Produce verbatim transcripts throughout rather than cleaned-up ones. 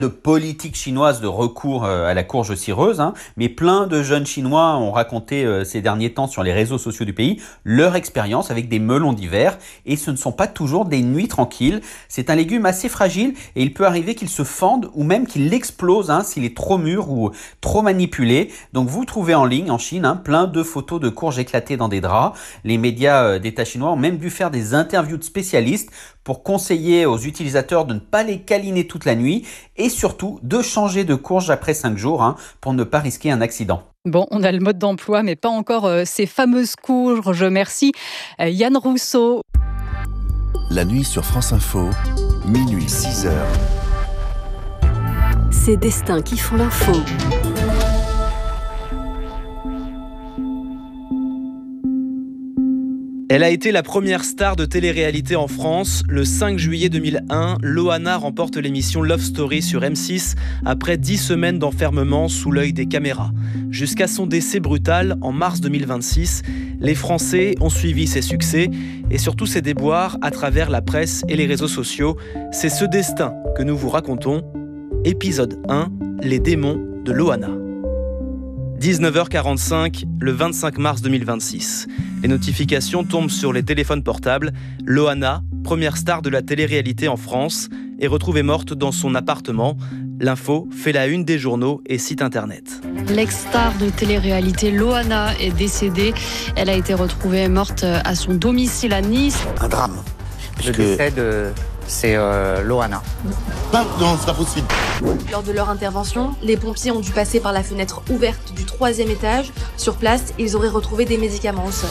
de politique chinoise de recours à la courge cireuse, hein, mais plein de jeunes Chinois ont raconté euh, ces derniers temps sur les réseaux sociaux du pays leur expérience avec des melons d'hiver, et ce ne sont pas toujours des nuits tranquilles. C'est un légume assez fragile et il peut arriver qu'il se fende ou même qu'il explose hein, s'il est trop mûr ou trop manipulé. Donc vous trouvez en ligne en Chine hein, plein de photos de courges éclatées dans des draps. Les médias euh, d'État chinois ont même dû faire des interviews de spécialistes pour conseiller aux utilisateurs de ne pas les câliner toute la nuit et surtout de changer de courge après cinq jours hein, pour ne pas risquer un accident. Bon, on a le mode d'emploi, mais pas encore euh, ces fameuses courges. Merci euh, Yann Rousseau. La nuit sur France Info, minuit six heures. Ces destins qui font l'info. Elle a été la première star de télé-réalité en France. Le cinq juillet deux mille un, Loana remporte l'émission Love Story sur M six après dix semaines d'enfermement sous l'œil des caméras. Jusqu'à son décès brutal en mars deux mille vingt-six, les Français ont suivi ses succès et surtout ses déboires à travers la presse et les réseaux sociaux. C'est ce destin que nous vous racontons. Épisode un, les démons de Loana. dix-neuf heures quarante-cinq, le vingt-cinq mars deux mille vingt-six. Les notifications tombent sur les téléphones portables. Loana, première star de la télé-réalité en France, est retrouvée morte dans son appartement. L'info fait la une des journaux et sites internet. L'ex-star de télé-réalité Loana est décédée. Elle a été retrouvée morte à son domicile à Nice. Un drame. Le décès de... c'est euh, Loana. Non, non, c'est pas possible. Lors de leur intervention, les pompiers ont dû passer par la fenêtre ouverte du troisième étage. Sur place, ils auraient retrouvé des médicaments au sol.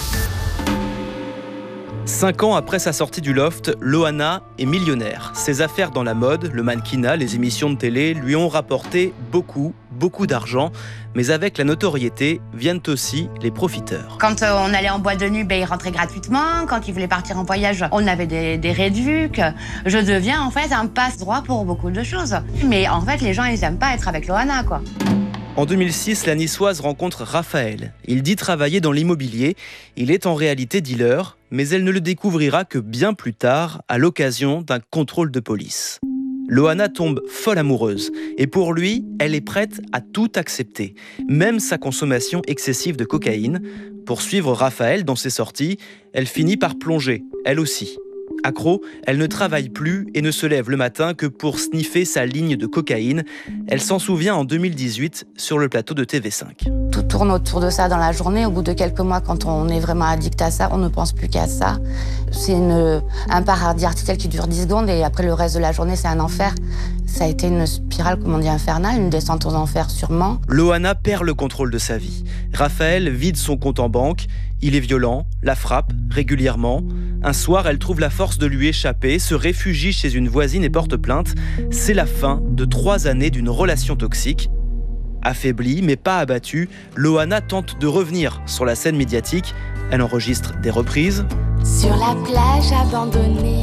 Cinq ans après sa sortie du loft, Loana est millionnaire. Ses affaires dans la mode, le mannequinat, les émissions de télé lui ont rapporté beaucoup, beaucoup d'argent. Mais avec la notoriété viennent aussi les profiteurs. Quand euh, on allait en boîte de nuit, ben, ils rentraient gratuitement. Quand ils voulaient partir en voyage, on avait des, des réducs. Je deviens en fait un passe-droit pour beaucoup de choses. Mais en fait, les gens, ils aiment pas être avec Loana, quoi. En deux mille six, la niçoise rencontre Raphaël. Il dit travailler dans l'immobilier. Il est en réalité dealer, mais elle ne le découvrira que bien plus tard, à l'occasion d'un contrôle de police. Loana tombe folle amoureuse et pour lui, elle est prête à tout accepter, même sa consommation excessive de cocaïne. Pour suivre Raphaël dans ses sorties, elle finit par plonger, elle aussi. Accro, elle ne travaille plus et ne se lève le matin que pour sniffer sa ligne de cocaïne. Elle s'en souvient en deux mille dix-huit sur le plateau de T V cinq. Tout tourne autour de ça dans la journée. Au bout de quelques mois, quand on est vraiment addict à ça, on ne pense plus qu'à ça. C'est une, un paradis artificiel qui dure dix secondes et après le reste de la journée, c'est un enfer. Ça a été une spirale, comme on dit, infernale, une descente aux enfers sûrement. Loana perd le contrôle de sa vie. Raphaël vide son compte en banque. Il est violent, la frappe régulièrement. Un soir, elle trouve la force de lui échapper, se réfugie chez une voisine et porte plainte. C'est la fin de trois années d'une relation toxique. Affaiblie, mais pas abattue, Loana tente de revenir sur la scène médiatique. Elle enregistre des reprises. Sur la plage abandonnée,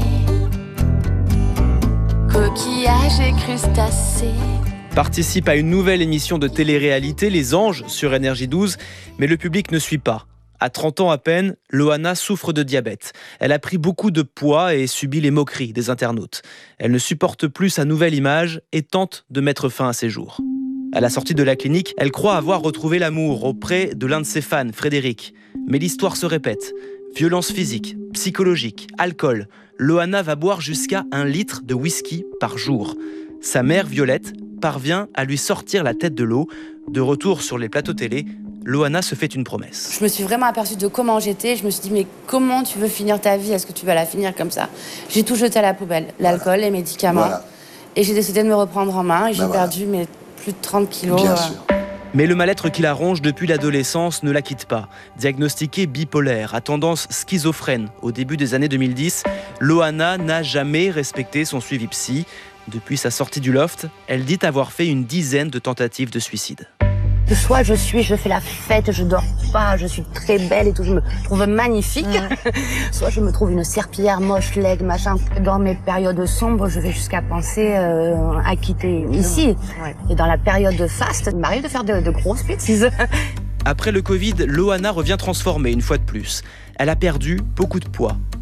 coquillages et crustacés. Participe à une nouvelle émission de télé-réalité, Les Anges, sur N R J douze, mais le public ne suit pas. À trente ans à peine, Loana souffre de diabète. Elle a pris beaucoup de poids et subit les moqueries des internautes. Elle ne supporte plus sa nouvelle image et tente de mettre fin à ses jours. À la sortie de la clinique, elle croit avoir retrouvé l'amour auprès de l'un de ses fans, Frédéric. Mais l'histoire se répète. Violence physique, psychologique, alcool. Loana va boire jusqu'à un litre de whisky par jour. Sa mère, Violette, parvient à lui sortir la tête de l'eau. De retour sur les plateaux télé, Loana se fait une promesse. Je me suis vraiment aperçue de comment j'étais. Je me suis dit, mais comment tu veux finir ta vie ? Est-ce que tu vas la finir comme ça ? J'ai tout jeté à la poubelle. L'alcool, voilà. Les médicaments. Voilà. Et j'ai décidé de me reprendre en main. Et j'ai ben perdu voilà. mes plus de trente kilos. Bien euh... sûr. Mais le mal-être qui la ronge depuis l'adolescence ne la quitte pas. Diagnostiquée bipolaire, à tendance schizophrène au début des années deux mille dix, Loana n'a jamais respecté son suivi psy. Depuis sa sortie du loft, elle dit avoir fait une dizaine de tentatives de suicide. Soit je suis, je fais la fête, je dors pas, je suis très belle et tout, je me trouve magnifique. Mmh. Soit je me trouve une serpillière moche, laide, machin. Dans mes périodes sombres, je vais jusqu'à penser euh, à quitter ici. Ouais. Et dans la période faste, il m'arrive de faire de, de grosses bêtises. Après le Covid, Loana revient transformée une fois de plus. Elle a perdu beaucoup de poids.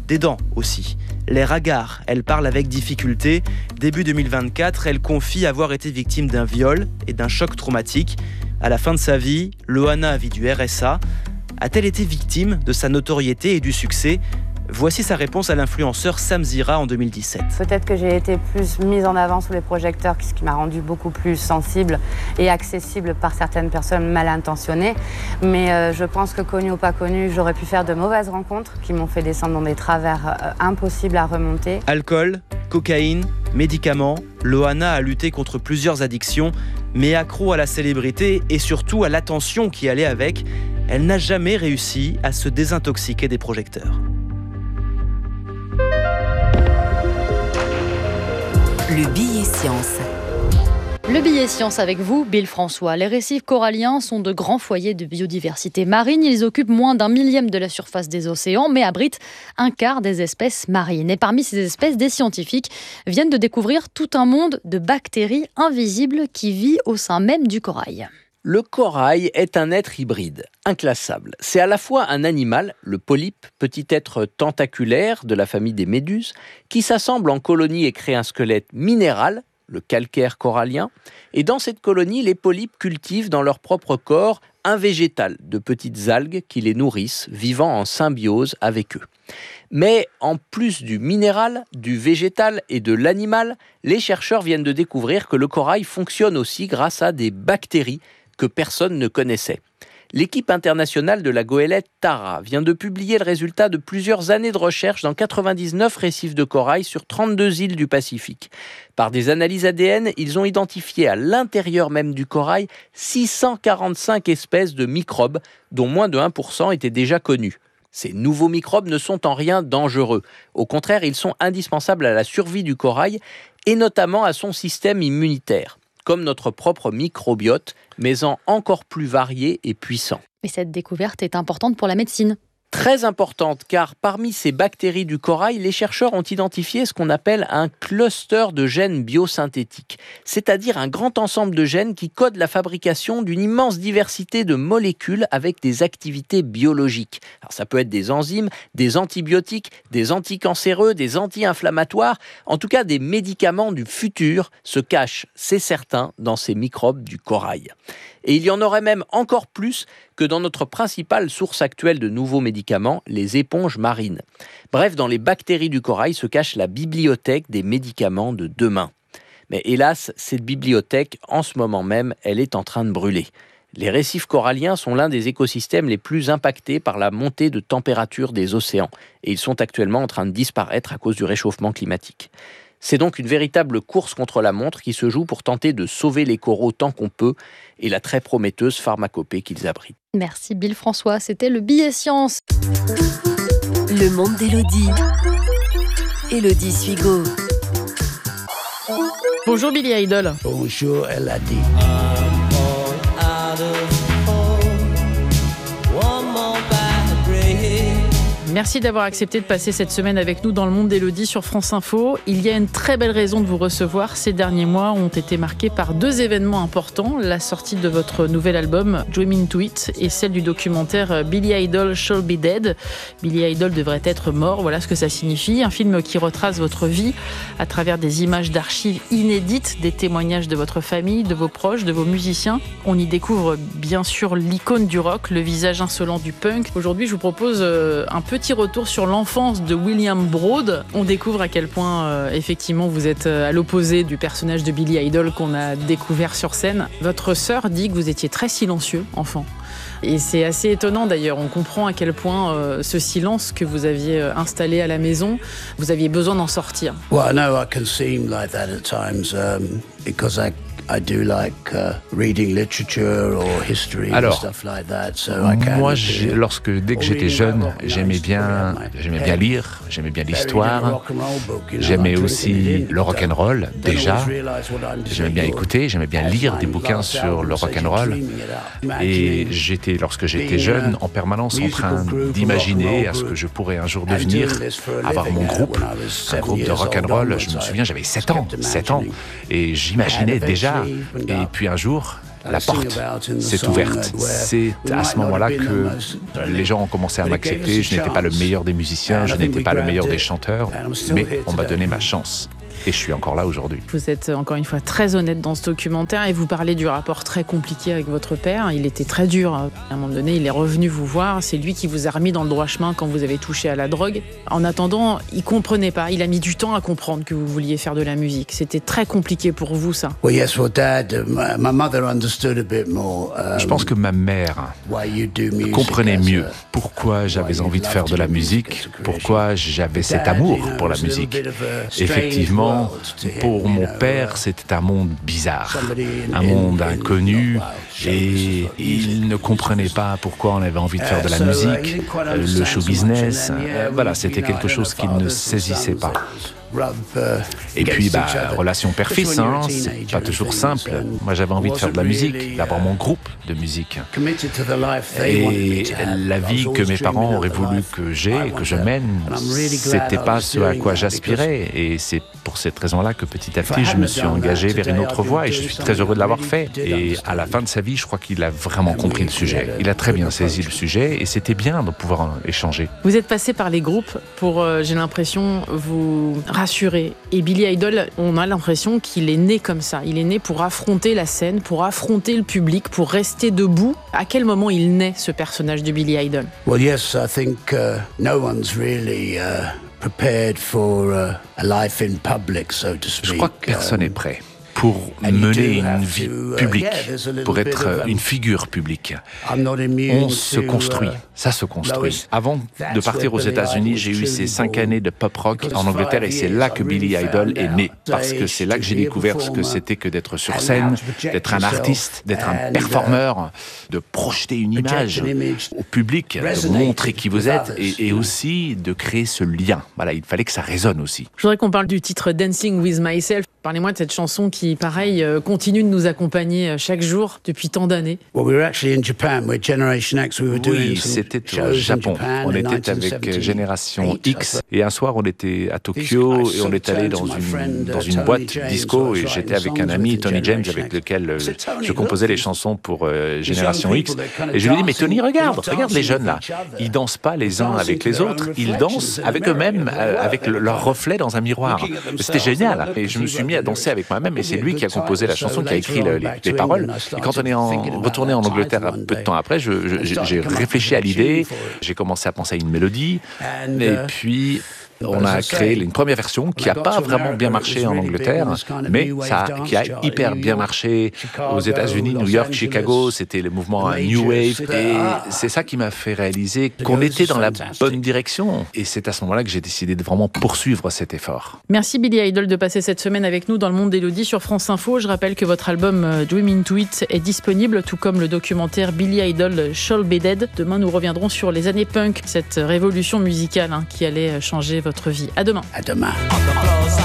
des dents aussi. L'air hagard, elle parle avec difficulté. Début deux mille vingt-quatre, elle confie avoir été victime d'un viol et d'un choc traumatique. À la fin de sa vie, Loana vit du R S A. A-t-elle été victime de sa notoriété et du succès ? Voici sa réponse à l'influenceur Sam Zira en deux mille dix-sept. Peut-être que j'ai été plus mise en avant sous les projecteurs, ce qui m'a rendue beaucoup plus sensible et accessible par certaines personnes mal intentionnées. Mais euh, je pense que connue ou pas connue, j'aurais pu faire de mauvaises rencontres qui m'ont fait descendre dans des travers euh, impossibles à remonter. Alcool, cocaïne, médicaments, Loana a lutté contre plusieurs addictions, mais accro à la célébrité et surtout à l'attention qui allait avec, elle n'a jamais réussi à se désintoxiquer des projecteurs. Le billet science. Le billet science avec vous, Bill François. Les récifs coralliens sont de grands foyers de biodiversité marine. Ils occupent moins d'un millième de la surface des océans, mais abritent un quart des espèces marines. Et parmi ces espèces, des scientifiques viennent de découvrir tout un monde de bactéries invisibles qui vit au sein même du corail. Le corail est un être hybride, inclassable. C'est à la fois un animal, le polype, petit être tentaculaire de la famille des méduses, qui s'assemble en colonie et crée un squelette minéral, le calcaire corallien. Et dans cette colonie, les polypes cultivent dans leur propre corps un végétal, de petites algues qui les nourrissent, vivant en symbiose avec eux. Mais en plus du minéral, du végétal et de l'animal, les chercheurs viennent de découvrir que le corail fonctionne aussi grâce à des bactéries que personne ne connaissait. L'équipe internationale de la goélette Tara vient de publier le résultat de plusieurs années de recherche dans quatre-vingt-dix-neuf récifs de corail sur trente-deux îles du Pacifique. Par des analyses A D N, ils ont identifié à l'intérieur même du corail six cent quarante-cinq espèces de microbes, dont moins de un pour cent étaient déjà connus. Ces nouveaux microbes ne sont en rien dangereux. Au contraire, ils sont indispensables à la survie du corail et notamment à son système immunitaire, comme notre propre microbiote, mais en encore plus varié et puissant. Et cette découverte est importante pour la médecine. Très importante, car parmi ces bactéries du corail, les chercheurs ont identifié ce qu'on appelle un cluster de gènes biosynthétiques, c'est-à-dire un grand ensemble de gènes qui codent la fabrication d'une immense diversité de molécules avec des activités biologiques. Alors ça peut être des enzymes, des antibiotiques, des anticancéreux, des anti-inflammatoires, en tout cas des médicaments du futur se cachent, c'est certain, dans ces microbes du corail. Et il y en aurait même encore plus que dans notre principale source actuelle de nouveaux médicaments, les éponges marines. Bref, dans les bactéries du corail se cache la bibliothèque des médicaments de demain. Mais hélas, cette bibliothèque, en ce moment même, elle est en train de brûler. Les récifs coralliens sont l'un des écosystèmes les plus impactés par la montée de température des océans. Et ils sont actuellement en train de disparaître à cause du réchauffement climatique. C'est donc une véritable course contre la montre qui se joue pour tenter de sauver les coraux tant qu'on peut et la très prometteuse pharmacopée qu'ils abritent. Merci Bill François, c'était le billet science. Le monde d'Élodie. Élodie Suigo. Bonjour Billy Idol. Bonjour Elodie. Merci d'avoir accepté de passer cette semaine avec nous dans le monde d'Élodie sur France Info. Il y a une très belle raison de vous recevoir. Ces derniers mois ont été marqués par deux événements importants. La sortie de votre nouvel album Dream Into It et celle du documentaire Billy Idol Shall Be Dead. Billy Idol devrait être mort, voilà ce que ça signifie. Un film qui retrace votre vie à travers des images d'archives inédites, des témoignages de votre famille, de vos proches, de vos musiciens. On y découvre bien sûr l'icône du rock, le visage insolent du punk. Aujourd'hui, je vous propose un petit retour sur l'enfance de William Broad. On découvre à quel point, euh, effectivement, vous êtes à l'opposé du personnage de Billy Idol qu'on a découvert sur scène. Votre sœur dit que vous étiez très silencieux, enfant. Et c'est assez étonnant d'ailleurs. On comprend à quel point euh, ce silence que vous aviez euh, installé à la maison, vous aviviez besoin d'en sortir. Well, I know I can seem like that at times um, because I I do like uh, reading literature or history and stuff like that. So I can moi, j'ai, lorsque dès que j'étais jeune, j'aimais bien, j'aimais bien lire, j'aimais bien l'histoire, j'aimais aussi le rock and roll déjà. J'aimais bien écouter, j'aimais bien lire des bouquins sur le rock and roll. Et j'étais, lorsque j'étais jeune, en permanence en train d'imaginer à ce que je pourrais un jour devenir, avoir mon groupe, un groupe de rock and roll. Je me souviens, j'avais sept ans, sept ans, et j'imaginais déjà. Et puis un jour, la porte s'est ouverte. C'est à ce moment-là que les gens ont commencé à m'accepter. Je n'étais pas le meilleur des musiciens, je n'étais pas le meilleur des chanteurs, mais on m'a donné ma chance. Et je suis encore là aujourd'hui. Vous êtes encore une fois très honnête dans ce documentaire et vous parlez du rapport très compliqué avec votre père. Il était très dur. À un moment donné, il est revenu vous voir. C'est lui qui vous a remis dans le droit chemin quand vous avez touché à la drogue. En attendant, il comprenait pas. Il a mis du temps à comprendre que vous vouliez faire de la musique. C'était très compliqué pour vous, ça. Je pense que ma mère comprenait mieux pourquoi j'avais envie de faire de la musique, pourquoi j'avais cet amour pour la musique. Effectivement, pour mon père, c'était un monde bizarre, un monde inconnu, et il ne comprenait pas pourquoi on avait envie de faire de la musique, le show business. Voilà, c'était quelque chose qu'il ne saisissait pas. Et puis, bah, relation père-fils, hein, c'est pas toujours simple. Moi, j'avais envie de faire de la musique, d'avoir mon groupe de musique. Et la vie que mes parents auraient voulu que j'ai et que je mène, c'était pas ce à quoi j'aspirais. Et c'est pour cette raison-là que petit à petit, je me suis engagé vers une autre voie et je suis très heureux de l'avoir fait. Et à la fin de sa vie, je crois qu'il a vraiment compris le sujet. Il a très bien saisi le sujet et c'était bien de pouvoir échanger. Vous êtes passé par les groupes pour, euh, j'ai l'impression, vous rassurer. Et Billy Idol, on a l'impression qu'il est né comme ça. Il est né pour affronter la scène, pour affronter le public, pour rester debout. À quel moment il naît, ce personnage de Billy Idol? Well, yes, I think uh, no one's really uh, prepared for uh, a life in public, so to speak. Je crois que personne n'est prêt pour mener une vie publique, pour être une figure publique. On se construit, ça se construit. Avant de partir aux États-Unis, j'ai eu ces cinq années de pop rock en Angleterre et c'est là que Billy Idol est né. Parce que c'est là que j'ai découvert ce que c'était que d'être sur scène, d'être un artiste, d'être un performeur, de projeter une image au public, de montrer qui vous êtes et, et aussi de créer ce lien. Voilà, il fallait que ça résonne aussi. Je voudrais qu'on parle du titre Dancing with Myself. Parlez-moi de cette chanson qui, pareil, euh, continue de nous accompagner chaque jour depuis tant d'années. Oui, c'était au Japon. On était avec Génération X et un soir on était à Tokyo et on est allé dans une, dans une boîte disco et j'étais avec un ami, Tony James, avec lequel euh, je composais les chansons pour euh, Génération X. Et je lui ai dit, mais Tony, regarde, regarde les jeunes là. Ils dansent pas les uns avec les autres, ils dansent avec eux-mêmes, euh, avec le, leur reflet dans un miroir. C'était génial. Et je me suis mis à danser avec moi-même et c'est lui qui a composé la chanson, qui a écrit le, les, les paroles. Et quand on est en, retourné en Angleterre un peu de temps après, je, je, j'ai réfléchi à l'idée, j'ai commencé à penser à une mélodie et puis on a créé une première version qui n'a pas vraiment bien marché en Angleterre, mais ça, qui a hyper bien marché aux États-Unis, New York, Chicago. C'était le mouvement New Wave. Et c'est ça qui m'a fait réaliser qu'on était dans la bonne direction. Et c'est à ce moment-là que j'ai décidé de vraiment poursuivre cet effort. Merci Billy Idol de passer cette semaine avec nous dans le monde d'Élodie sur France Info. Je rappelle que votre album Dream Into It est disponible, tout comme le documentaire Billy Idol Shall Be Dead. Demain, nous reviendrons sur les années punk, cette révolution musicale hein, qui allait changer votre vie. À demain. À demain.